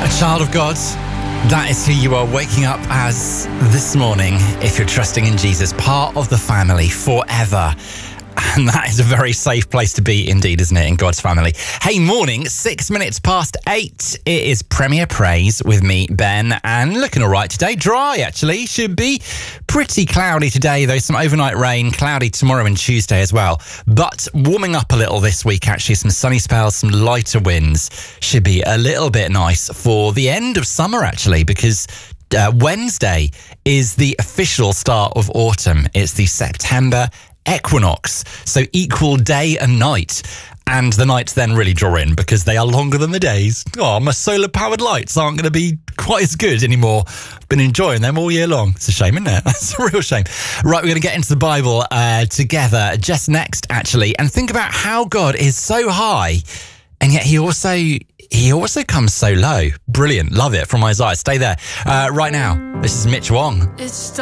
Child of God, that is who you are waking up as this morning if you're trusting in Jesus, part of the family forever. And that is a very safe place to be indeed, isn't it, in God's family? Hey, morning, 6 minutes past 8. It is Premier Praise with me, Ben, and looking all right today. Dry, actually. Should be pretty cloudy today, though. Some overnight rain, cloudy tomorrow and Tuesday as well. But warming up a little this week, actually. Some sunny spells, some lighter winds. Should be a little bit nice for the end of summer, actually, because Wednesday is the official start of autumn. It's the September equinox, so equal day and night, and the nights then really draw in because they are longer than the days. Oh, my solar powered lights aren't going to be quite as good anymore. I've been enjoying them all year long. It's a shame, isn't it? It's a real shame. Right, we're going to get into the Bible together just next, actually, and think about how God is so high, and yet he also comes so low. Brilliant. Love it. From Isaiah. Stay there. Right now, this is Mitch Wong.